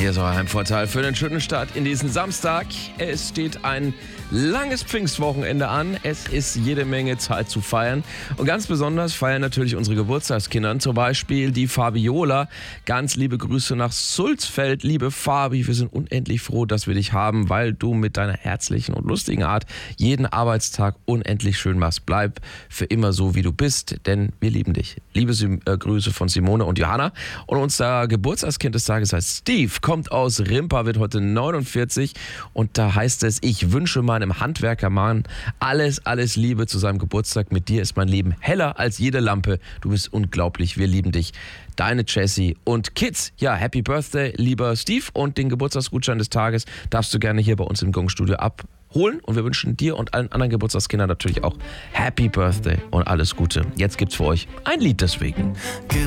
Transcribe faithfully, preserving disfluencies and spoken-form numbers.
hier ist euer Heimvorteil für den schönen Start in diesen Samstag. Es steht ein langes Pfingstwochenende an. Es ist jede Menge Zeit zu feiern. Und ganz besonders feiern natürlich unsere Geburtstagskinder. Zum Beispiel die Fabiola. Ganz liebe Grüße nach Sulzfeld. Liebe Fabi, wir sind unendlich froh, dass wir dich haben, weil du mit deiner herzlichen und lustigen Art jeden Arbeitstag unendlich schön machst. Bleib für immer so, wie du bist, denn wir lieben dich. Liebe äh, Grüße von Simone und Johanna. Und unser Geburtstagskind des Tages heißt Steve, kommt aus Rimpa, wird heute neunundvierzig. Und da heißt es, ich wünsche meinem Handwerkermann alles, alles Liebe zu seinem Geburtstag. Mit dir ist mein Leben heller als jede Lampe. Du bist unglaublich, wir lieben dich. Deine Jessie und Kids. Ja, Happy Birthday, lieber Steve. Und den Geburtstagsgutschein des Tages darfst du gerne hier bei uns im Gong-Studio abholen. Und wir wünschen dir und allen anderen Geburtstagskindern natürlich auch Happy Birthday und alles Gute. Jetzt gibt's für euch ein Lied deswegen.